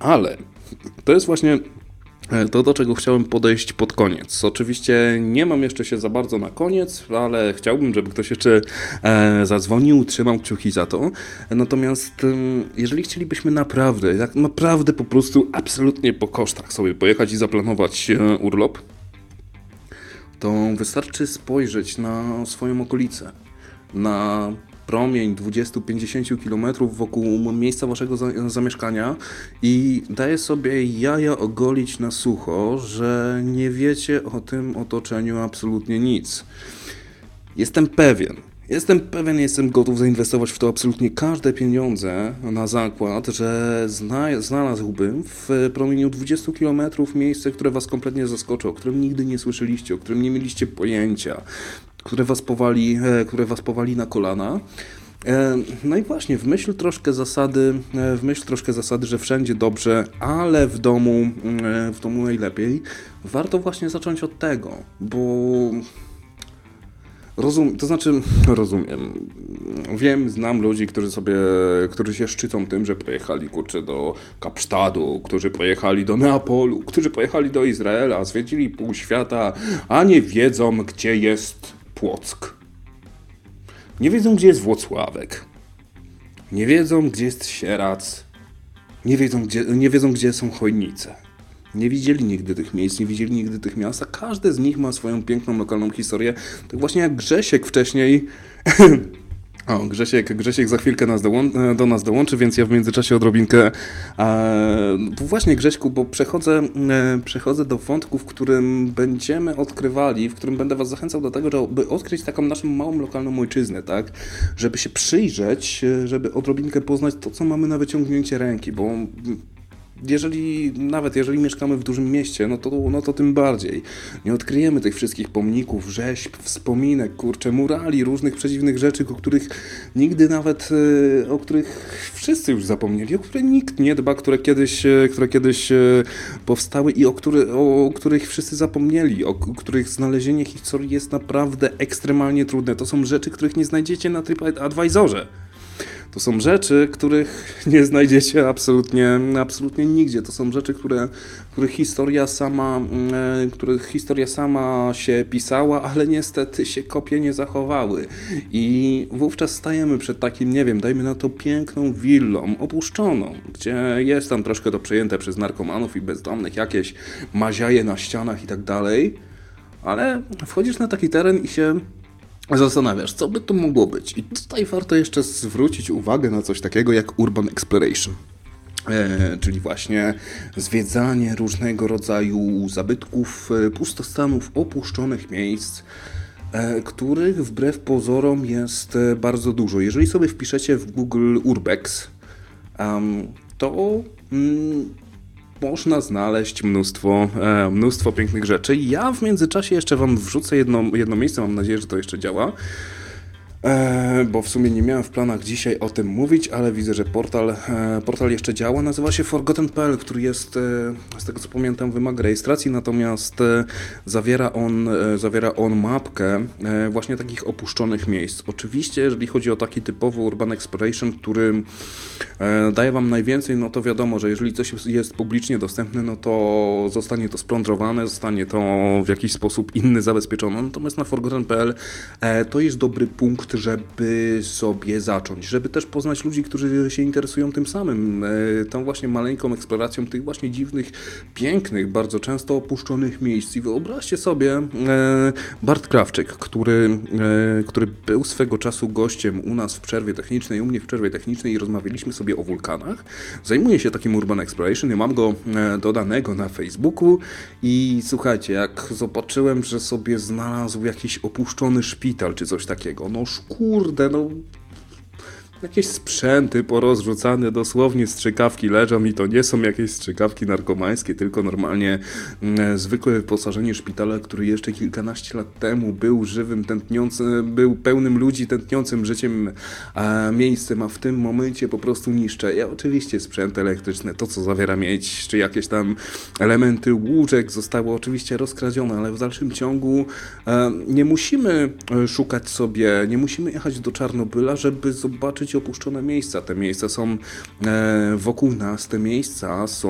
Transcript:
Ale to jest właśnie to, do czego chciałem podejść pod koniec. Oczywiście nie mam jeszcze się za bardzo na koniec, ale chciałbym, żeby ktoś jeszcze zadzwonił, trzymał kciuki za to. Natomiast jeżeli chcielibyśmy naprawdę, tak naprawdę po prostu absolutnie po kosztach sobie pojechać i zaplanować urlop, to wystarczy spojrzeć na swoją okolicę, na promień 20-50 km wokół miejsca waszego zamieszkania i daję sobie jaja ogolić na sucho, że nie wiecie o tym otoczeniu absolutnie nic. Jestem jestem gotów zainwestować w to absolutnie każde pieniądze na zakład, że znalazłbym w promieniu 20 km miejsce, które was kompletnie zaskoczy, o którym nigdy nie słyszeliście, o którym nie mieliście pojęcia, które was powali na kolana. No i właśnie, w myśl troszkę zasady, że wszędzie dobrze, ale w domu najlepiej, warto właśnie zacząć od tego, bo rozumiem. Wiem, znam ludzi, którzy się szczycą tym, że pojechali do Kapsztadu, którzy pojechali do Neapolu, którzy pojechali do Izraela, zwiedzili pół świata, a nie wiedzą, gdzie jest Płock. Nie wiedzą, gdzie jest Włocławek. Nie wiedzą, gdzie jest Sieradz. Nie wiedzą, gdzie są Chojnice. Nie widzieli nigdy tych miejsc, nie widzieli nigdy tych miast, a każde z nich ma swoją piękną, lokalną historię. Tak właśnie jak Grzesiek wcześniej... Grzesiek za chwilkę do nas dołączy, więc ja w międzyczasie odrobinkę... Właśnie Grześku, bo przechodzę do wątku, w którym będziemy odkrywali, w którym będę was zachęcał do tego, żeby odkryć taką naszą małą, lokalną ojczyznę, tak? Żeby się przyjrzeć, żeby odrobinkę poznać to, co mamy na wyciągnięcie ręki, bo... Jeżeli mieszkamy w dużym mieście, no to tym bardziej. Nie odkryjemy tych wszystkich pomników, rzeźb, wspominek, murali, różnych przedziwnych rzeczy, o których wszyscy już zapomnieli, o które nikt nie dba, które kiedyś powstały i o których wszyscy zapomnieli, o których znalezienie historii jest naprawdę ekstremalnie trudne. To są rzeczy, których nie znajdziecie na TripAdvisorze. To są rzeczy, których nie znajdziecie absolutnie nigdzie. To są rzeczy, których historia sama się pisała, ale niestety się kopie nie zachowały. I wówczas stajemy przed takim, nie wiem, dajmy na to piękną willą, opuszczoną, gdzie jest tam troszkę to przejęte przez narkomanów i bezdomnych, jakieś maziaje na ścianach i tak dalej, ale wchodzisz na taki teren i się zastanawiasz, co by to mogło być. I tutaj warto jeszcze zwrócić uwagę na coś takiego jak urban exploration. Czyli właśnie zwiedzanie różnego rodzaju zabytków, pustostanów, opuszczonych miejsc, których wbrew pozorom jest bardzo dużo. Jeżeli sobie wpiszecie w Google Urbex, to można znaleźć mnóstwo pięknych rzeczy. Ja w międzyczasie jeszcze wam wrzucę jedno miejsce, mam nadzieję, że to jeszcze działa. Bo w sumie nie miałem w planach dzisiaj o tym mówić, ale widzę, że portal jeszcze działa. Nazywa się Forgotten.pl, który jest, z tego co pamiętam, wymaga rejestracji, natomiast zawiera on mapkę właśnie takich opuszczonych miejsc. Oczywiście, jeżeli chodzi o taki typowy urban exploration, który daje wam najwięcej, no to wiadomo, że jeżeli coś jest publicznie dostępne, no to zostanie to splądrowane, zostanie to w jakiś sposób inny zabezpieczone. Natomiast na Forgotten.pl to jest dobry punkt, żeby sobie zacząć, żeby też poznać ludzi, którzy się interesują tym samym, tą właśnie maleńką eksploracją tych właśnie dziwnych, pięknych, bardzo często opuszczonych miejsc. I wyobraźcie sobie Bart Krawczyk, który był swego czasu gościem u nas w przerwie technicznej, u mnie w przerwie technicznej i rozmawialiśmy sobie o wulkanach. Zajmuje się takim urban exploration, ja mam go dodanego na Facebooku i słuchajcie, jak zobaczyłem, że sobie znalazł jakiś opuszczony szpital czy coś takiego, jakieś sprzęty porozrzucane, dosłownie strzykawki leżą i to nie są jakieś strzykawki narkomańskie, tylko normalnie zwykłe wyposażenie szpitala, który jeszcze kilkanaście lat temu był żywym, był pełnym ludzi tętniącym życiem miejscem, a w tym momencie po prostu niszcze. Ja oczywiście sprzęt elektryczny, to co zawiera miedź, czy jakieś tam elementy łóżek zostało oczywiście rozkradzione, ale w dalszym ciągu nie musimy szukać sobie, nie musimy jechać do Czarnobyla, żeby zobaczyć opuszczone miejsca. Te miejsca są wokół nas, te miejsca są